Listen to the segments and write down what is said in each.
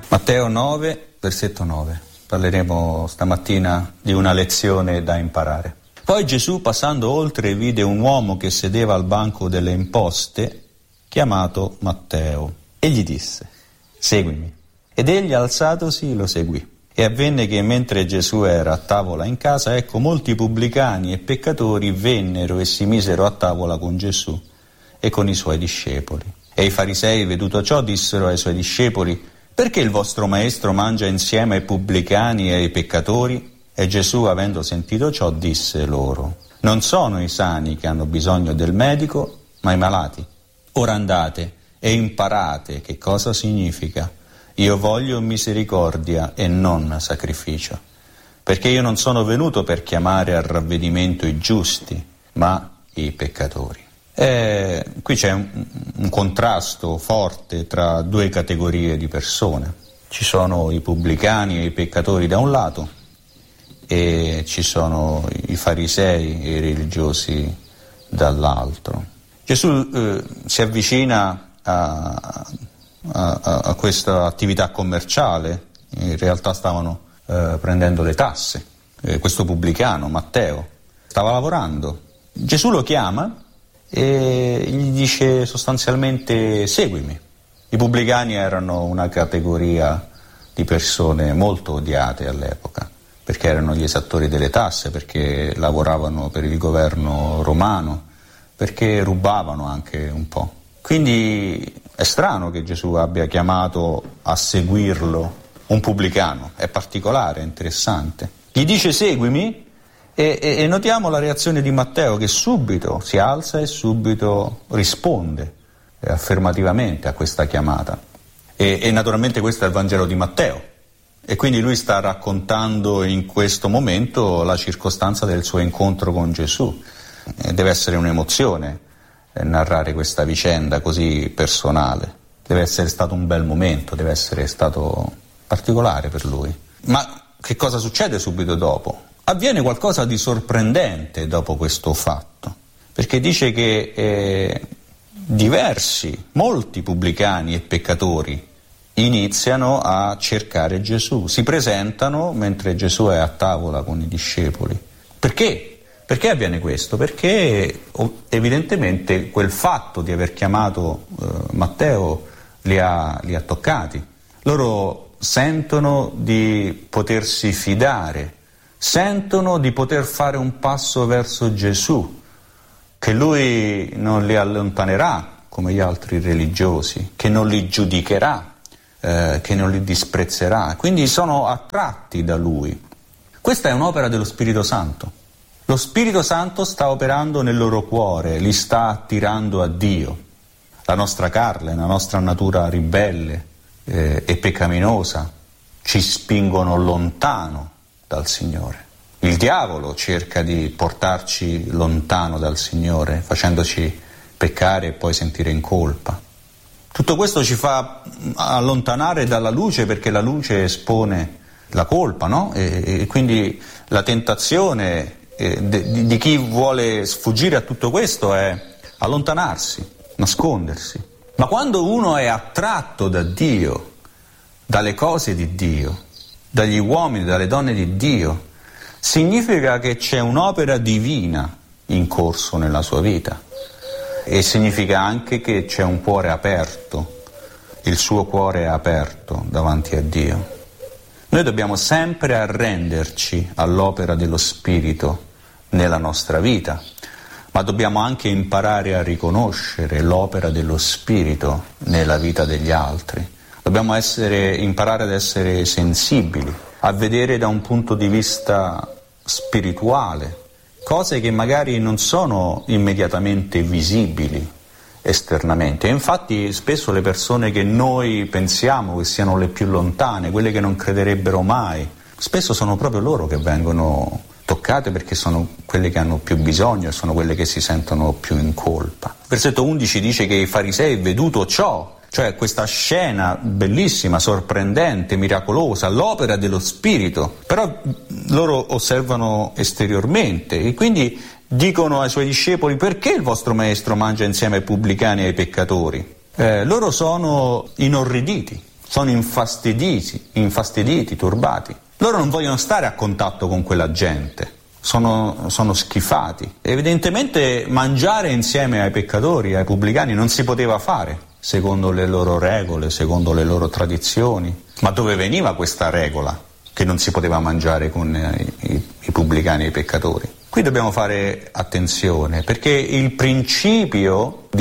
Matteo 9, versetto 9. Parleremo stamattina di una lezione da imparare. Poi Gesù, passando oltre, vide un uomo che sedeva al banco delle imposte, chiamato Matteo, e gli disse: seguimi. Ed egli, alzatosi, lo seguì. E avvenne che mentre Gesù era a tavola in casa, ecco, molti pubblicani e peccatori vennero e si misero a tavola con Gesù e con i suoi discepoli. E i farisei, veduto ciò, dissero ai suoi discepoli: perché il vostro maestro mangia insieme ai pubblicani e ai peccatori? E Gesù, avendo sentito ciò, disse loro: non sono i sani che hanno bisogno del medico, ma i malati. Ora andate e imparate che cosa significa: io voglio misericordia e non sacrificio, perché io non sono venuto per chiamare al ravvedimento i giusti, ma i peccatori. Qui c'è un contrasto forte tra due categorie di persone. Ci sono i pubblicani e i peccatori da un lato e ci sono i farisei e i religiosi dall'altro. Gesù si avvicina a questa attività commerciale. In realtà stavano prendendo le tasse. Questo pubblicano, Matteo, stava lavorando. Gesù lo chiama e gli dice sostanzialmente: seguimi. I pubblicani erano una categoria di persone molto odiate all'epoca, perché erano gli esattori delle tasse, perché lavoravano per il governo romano, perché rubavano anche un po'. Quindi è strano che Gesù abbia chiamato a seguirlo un pubblicano, è particolare, è interessante. Gli dice: seguimi. E notiamo la reazione di Matteo, che subito si alza e subito risponde affermativamente a questa chiamata. E naturalmente questo è il Vangelo di Matteo. E quindi lui sta raccontando in questo momento la circostanza del suo incontro con Gesù. Deve essere un'emozione narrare questa vicenda così personale. Deve essere stato un bel momento, deve essere stato particolare per lui. Ma che cosa succede subito dopo? Avviene qualcosa di sorprendente dopo questo fatto, perché dice che molti pubblicani e peccatori iniziano a cercare Gesù, si presentano mentre Gesù è a tavola con i discepoli. Perché? Perché avviene questo? Perché evidentemente quel fatto di aver chiamato Matteo li ha toccati. Loro sentono di potersi fidare, sentono di poter fare un passo verso Gesù, che lui non li allontanerà come gli altri religiosi, che non li giudicherà, che non li disprezzerà. Quindi sono attratti da lui. Questa è un'opera dello Spirito Santo. Lo Spirito Santo sta operando nel loro cuore, li sta attirando a Dio. La nostra carne, la nostra natura ribelle e peccaminosa ci spingono lontano dal Signore. Il diavolo cerca di portarci lontano dal Signore, facendoci peccare e poi sentire in colpa. Tutto questo ci fa allontanare dalla luce, perché la luce espone la colpa, no? E quindi la tentazione di chi vuole sfuggire a tutto questo è allontanarsi, nascondersi. Ma quando uno è attratto da Dio, dalle cose di Dio, dagli uomini, dalle donne di Dio, significa che c'è un'opera divina in corso nella sua vita, e significa anche che c'è un cuore aperto, il suo cuore è aperto davanti a Dio. Noi dobbiamo sempre arrenderci all'opera dello Spirito nella nostra vita, ma dobbiamo anche imparare a riconoscere l'opera dello Spirito nella vita degli altri. Dobbiamo imparare ad essere sensibili, a vedere da un punto di vista spirituale cose che magari non sono immediatamente visibili esternamente. E infatti spesso le persone che noi pensiamo che siano le più lontane, quelle che non crederebbero mai, spesso sono proprio loro che vengono toccate, perché sono quelle che hanno più bisogno e sono quelle che si sentono più in colpa. Versetto 11 dice che i farisei, veduto ciò, cioè questa scena bellissima, sorprendente, miracolosa, l'opera dello Spirito, però loro osservano esteriormente e quindi dicono ai suoi discepoli: perché il vostro maestro mangia insieme ai pubblicani e ai peccatori? Loro sono inorriditi, sono infastiditi, turbati. Loro non vogliono stare a contatto con quella gente, sono schifati. Evidentemente mangiare insieme ai peccatori, ai pubblicani, non si poteva fare secondo le loro regole, secondo le loro tradizioni. Ma dove veniva questa regola che non si poteva mangiare con i pubblicani e i peccatori? Qui dobbiamo fare attenzione, perché il principio di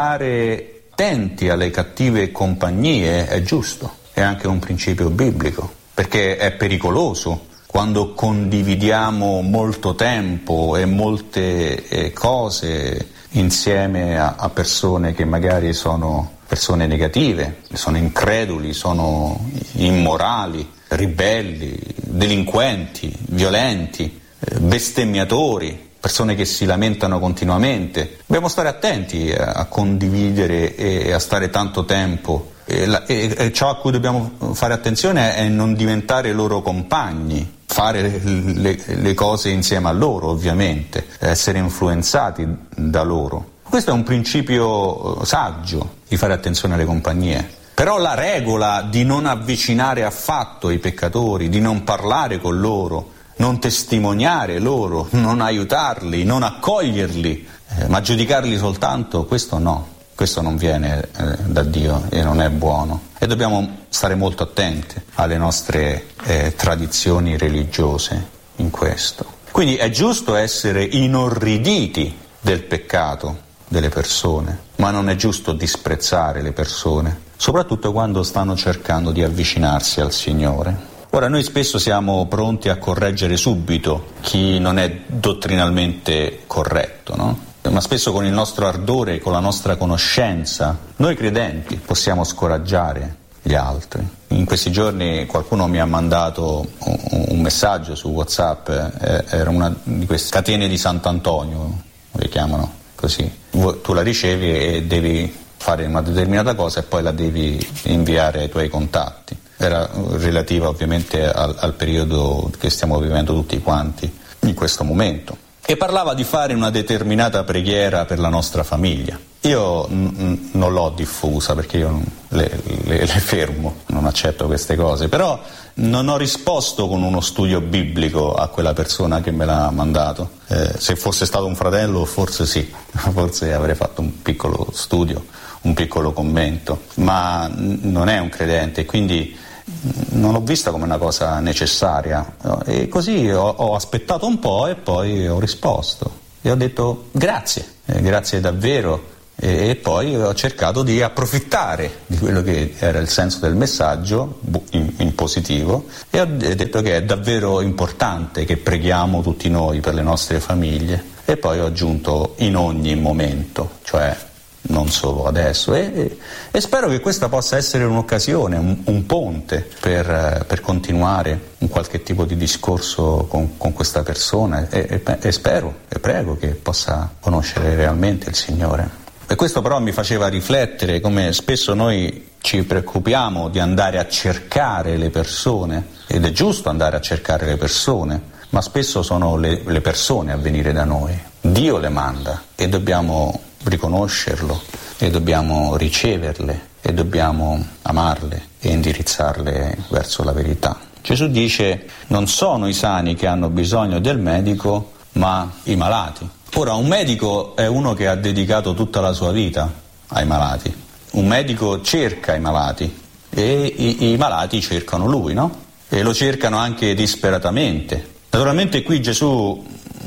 stare attenti alle cattive compagnie è giusto, è anche un principio biblico, perché è pericoloso quando condividiamo molto tempo e molte cose insieme a persone che magari sono persone negative, sono increduli, sono immorali, ribelli, delinquenti, violenti, bestemmiatori, persone che si lamentano continuamente. Dobbiamo stare attenti a condividere e a stare tanto tempo. E ciò a cui dobbiamo fare attenzione è non diventare loro compagni, fare le cose insieme a loro, ovviamente, essere influenzati da loro. Questo è un principio saggio, di fare attenzione alle compagnie. Però la regola di non avvicinare affatto i peccatori, di non parlare con loro, non testimoniare loro, non aiutarli, non accoglierli, ma giudicarli soltanto, questo no, questo non viene da Dio e non è buono. E dobbiamo stare molto attenti alle nostre tradizioni religiose in questo. Quindi è giusto essere inorriditi del peccato delle persone, ma non è giusto disprezzare le persone, soprattutto quando stanno cercando di avvicinarsi al Signore. Ora, noi spesso siamo pronti a correggere subito chi non è dottrinalmente corretto, no? Ma spesso con il nostro ardore, con la nostra conoscenza, noi credenti possiamo scoraggiare gli altri. In questi giorni qualcuno mi ha mandato un messaggio su WhatsApp, era una di queste catene di Sant'Antonio, le chiamano così. Tu la ricevi e devi fare una determinata cosa e poi la devi inviare ai tuoi contatti. Era relativa ovviamente al periodo che stiamo vivendo tutti quanti in questo momento. E parlava di fare una determinata preghiera per la nostra famiglia. Io non l'ho diffusa perché io le fermo, non accetto queste cose, però non ho risposto con uno studio biblico a quella persona che me l'ha mandato. Se fosse stato un fratello forse sì, forse avrei fatto un piccolo studio, un piccolo commento, ma non è un credente, quindi non l'ho vista come una cosa necessaria, e così ho aspettato un po' e poi ho risposto e ho detto grazie, grazie davvero, e poi ho cercato di approfittare di quello che era il senso del messaggio in positivo, e ho detto che è davvero importante che preghiamo tutti noi per le nostre famiglie, e poi ho aggiunto in ogni momento, cioè non solo adesso, e spero che questa possa essere un'occasione, un ponte per continuare un qualche tipo di discorso con questa persona, e spero e prego che possa conoscere realmente il Signore. E questo però mi faceva riflettere come spesso noi ci preoccupiamo di andare a cercare le persone, ed è giusto andare a cercare le persone, ma spesso sono le persone a venire da noi. Dio le manda e dobbiamo riconoscerlo, e dobbiamo riceverle, e dobbiamo amarle e indirizzarle verso la verità. Gesù dice: non sono i sani che hanno bisogno del medico, ma i malati. Ora, un medico è uno che ha dedicato tutta la sua vita ai malati. Un medico cerca i malati e i malati cercano lui, no? E lo cercano anche disperatamente. Naturalmente qui Gesù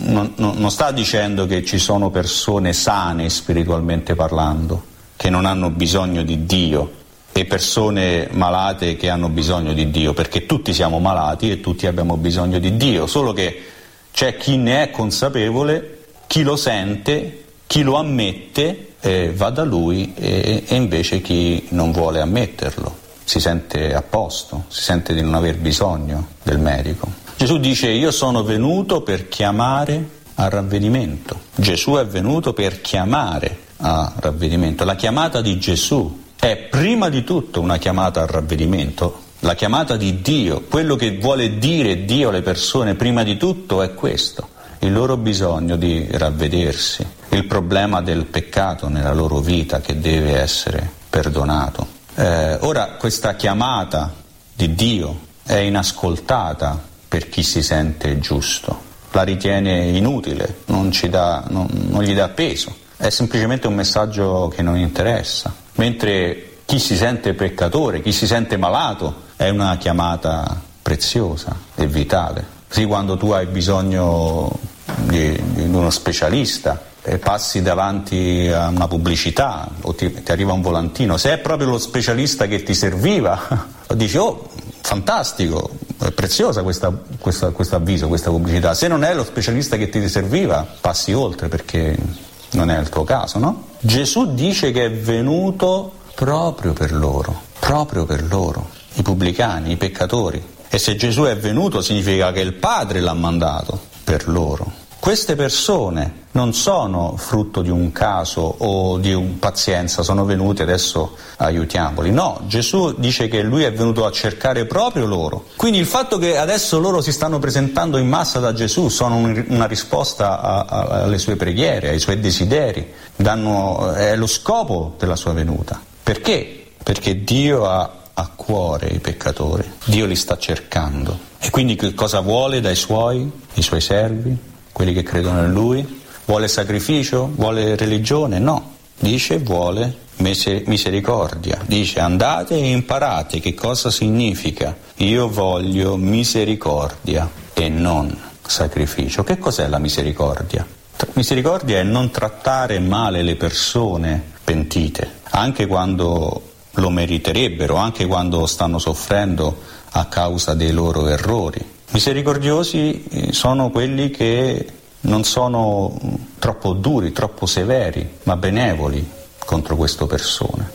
non sta dicendo che ci sono persone sane spiritualmente parlando, che non hanno bisogno di Dio, e persone malate che hanno bisogno di Dio, perché tutti siamo malati e tutti abbiamo bisogno di Dio, solo che c'è chi ne è consapevole, chi lo sente, chi lo ammette, va da lui, e invece chi non vuole ammetterlo si sente a posto, si sente di non aver bisogno del medico. Gesù dice: io sono venuto per chiamare al ravvedimento. Gesù è venuto per chiamare al ravvedimento. La chiamata di Gesù è prima di tutto una chiamata al ravvedimento, la chiamata di Dio. Quello che vuole dire Dio alle persone prima di tutto è questo: il loro bisogno di ravvedersi, il problema del peccato nella loro vita che deve essere perdonato. Ora questa chiamata di Dio è inascoltata per chi si sente giusto, la ritiene inutile, non gli dà peso, è semplicemente un messaggio che non interessa, mentre chi si sente peccatore, chi si sente malato, è una chiamata preziosa e vitale. Sì, quando tu hai bisogno di uno specialista e passi davanti a una pubblicità o ti arriva un volantino, se è proprio lo specialista che ti serviva, dici oh, fantastico, è preziosa questo avviso, questa pubblicità. Se non è lo specialista che ti serviva, passi oltre perché non è il tuo caso, no? Gesù dice che è venuto proprio per loro, i pubblicani, i peccatori. E se Gesù è venuto significa che il Padre l'ha mandato per loro. Queste persone non sono frutto di un caso o di un pazienza, sono venuti adesso aiutiamoli. No, Gesù dice che Lui è venuto a cercare proprio loro. Quindi il fatto che adesso loro si stanno presentando in massa da Gesù sono una risposta alle sue preghiere, ai suoi desideri, è lo scopo della sua venuta. Perché? Perché Dio ha a cuore i peccatori, Dio li sta cercando. E quindi che cosa vuole dai suoi servi, quelli che credono in Lui? Vuole sacrificio? Vuole religione? No, dice vuole misericordia, dice andate e imparate che cosa significa io voglio misericordia e non sacrificio. Che cos'è la misericordia? Misericordia è non trattare male le persone pentite, anche quando lo meriterebbero, anche quando stanno soffrendo a causa dei loro errori. Misericordiosi sono quelli che non sono troppo duri, troppo severi, ma benevoli contro queste persone.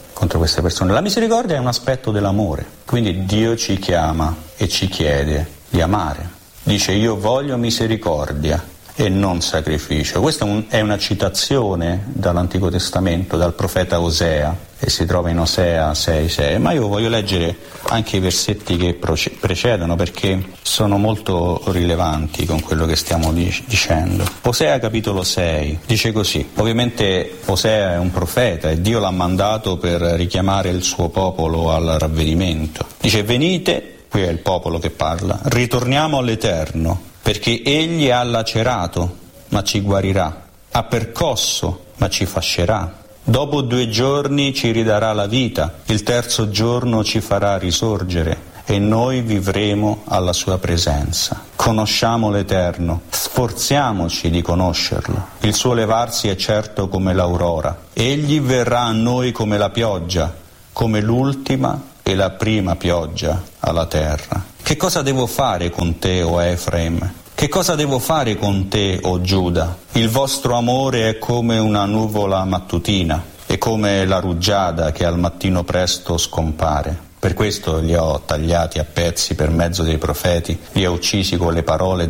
La misericordia è un aspetto dell'amore, quindi Dio ci chiama e ci chiede di amare. Dice io voglio misericordia e non sacrificio. Questa è una citazione dall'Antico Testamento, dal profeta Osea, e si trova in Osea 6,6, ma io voglio leggere anche i versetti che precedono perché sono molto rilevanti con quello che stiamo dicendo. Osea capitolo 6 dice così, ovviamente Osea è un profeta e Dio l'ha mandato per richiamare il suo popolo al ravvedimento. Dice venite, qui è il popolo che parla, ritorniamo all'Eterno, perché Egli ha lacerato, ma ci guarirà, ha percosso, ma ci fascerà. Dopo 2 giorni ci ridarà la vita, il terzo giorno ci farà risorgere e noi vivremo alla sua presenza. Conosciamo l'Eterno, sforziamoci di conoscerlo. Il suo levarsi è certo come l'aurora. Egli verrà a noi come la pioggia, come l'ultima e la prima pioggia alla terra. Che cosa devo fare con te, o Efraim? Che cosa devo fare con te, o Giuda? Il vostro amore è come una nuvola mattutina, è come la rugiada che al mattino presto scompare. Per questo li ho tagliati a pezzi per mezzo dei profeti, li ho uccisi con le parole